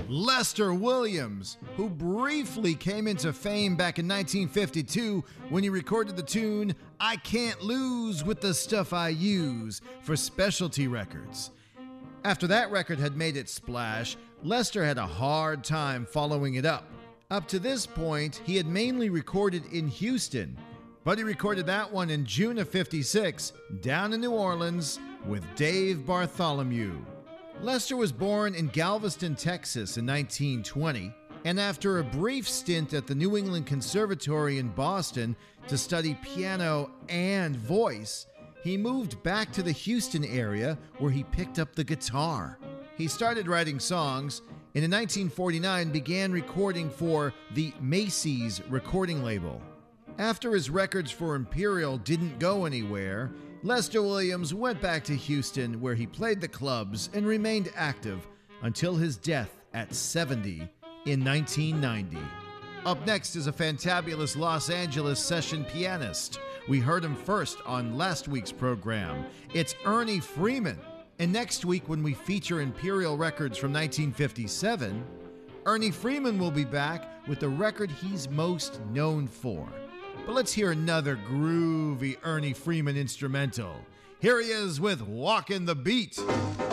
Lester Williams, who briefly came into fame back in 1952 when he recorded the tune I Can't Lose with the Stuff I Use for Specialty Records. After that record had made its splash, Lester had a hard time following it up. Up to this point, he had mainly recorded in Houston, but he recorded that one in June of '56 down in New Orleans with Dave Bartholomew. Lester was born in Galveston, Texas in 1920, and after a brief stint at the New England Conservatory in Boston to study piano and voice, he moved back to the Houston area where he picked up the guitar. He started writing songs and in 1949 began recording for the Macy's recording label. After his records for Imperial didn't go anywhere, Lester Williams went back to Houston where he played the clubs and remained active until his death at 70 in 1990. Up next is a fantabulous Los Angeles session pianist. We heard him first on last week's program. It's Ernie Freeman. And next week when we feature Imperial records from 1957, Ernie Freeman will be back with the record he's most known for. But let's hear another groovy Ernie Freeman instrumental. Here he is with Walkin' the Beat.